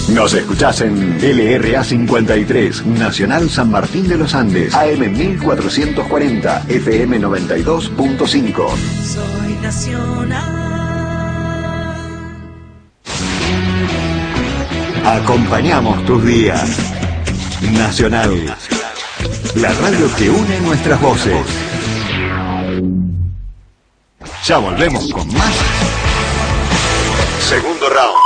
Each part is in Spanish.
Nos escuchás en LRA 53, Nacional San Martín de los Andes, AM 1440, FM 92.5. Soy nacional. Acompañamos tus días. Nacional, la radio que une nuestras voces. Ya volvemos con más. Segundo round.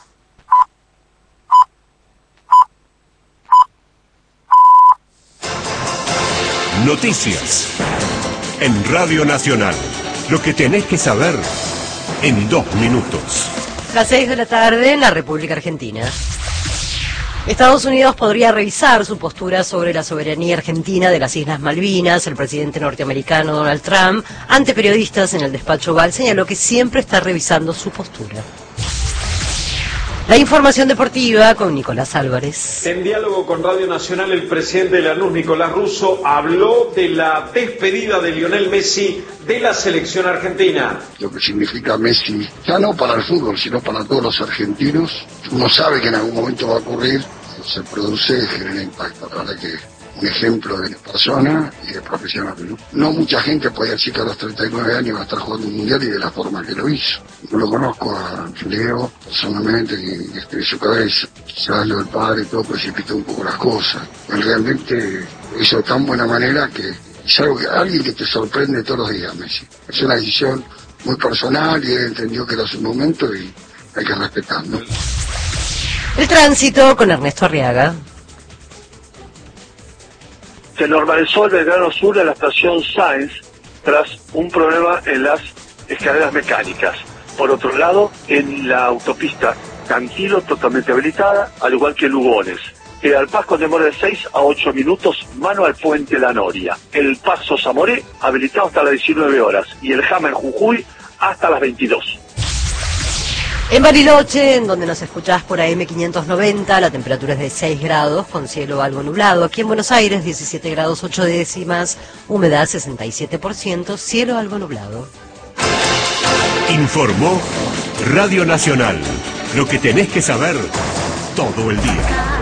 Noticias en Radio Nacional. Lo que tenés que saber en 2 minutos. Las 6 de la tarde en la República Argentina. Estados Unidos podría revisar su postura sobre la soberanía argentina de las Islas Malvinas. El presidente norteamericano Donald Trump, ante periodistas en el despacho Oval, señaló que siempre está revisando su postura. La información deportiva con Nicolás Álvarez. En diálogo con Radio Nacional, el presidente de Lanús, Nicolás Russo, habló de la despedida de Lionel Messi de la selección argentina. Lo que significa Messi, ya no para el fútbol, sino para todos los argentinos. Uno sabe que en algún momento va a ocurrir, se produce, genera impacto. La verdad que un ejemplo de persona y de profesional. No mucha gente puede decir que a los 39 años va a estar jugando un mundial y de la forma que lo hizo. No lo conozco a Leo personalmente y de su cabeza. Quizás lo del padre y todo precipitó un poco las cosas. Él realmente hizo de tan buena manera que es algo que alguien que te sorprende todos los días, Messi. Es una decisión muy personal y él entendió que era su momento y hay que respetarlo. El tránsito con Ernesto Arriaga. Se normalizó el Belgrano Sur de la estación Sáenz tras un problema en las escaleras mecánicas. Por otro lado, en la autopista Cantilo, totalmente habilitada, al igual que Lugones. El Alpaz con demora de 6 a 8 minutos, mano al puente La Noria. El Paso Zamoré, habilitado hasta las 19 horas. Y el Jama en Jujuy, hasta las 22. En Bariloche, en donde nos escuchás por AM 590, la temperatura es de 6 grados, con cielo algo nublado. Aquí en Buenos Aires, 17 grados 8 décimas, humedad 67%, cielo algo nublado. Informó Radio Nacional. Lo que tenés que saber todo el día.